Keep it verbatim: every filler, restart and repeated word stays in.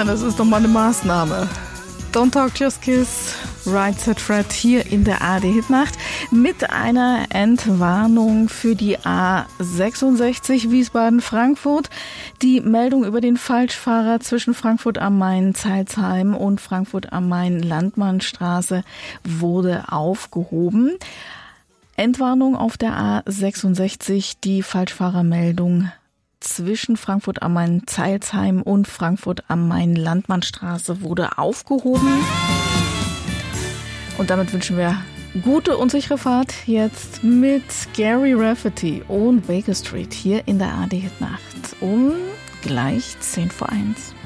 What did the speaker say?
das ist doch mal eine Maßnahme. Don't Talk, Just Kiss, Right Set Fred hier in der A R D-Hitnacht mit einer Entwarnung für die A sechsundsechzig Wiesbaden-Frankfurt. Die Meldung über den Falschfahrer zwischen Frankfurt am Main, Zeilsheim und Frankfurt am Main, Landmannstraße wurde aufgehoben. Entwarnung auf der A sechsundsechzig, die Falschfahrermeldung zwischen Frankfurt am Main, Zeilsheim und Frankfurt am Main, Landmannstraße wurde aufgehoben. Und damit wünschen wir gute und sichere Fahrt jetzt mit Gary Rafferty und Baker Street hier in der A R D-Hitnacht um gleich zehn vor eins.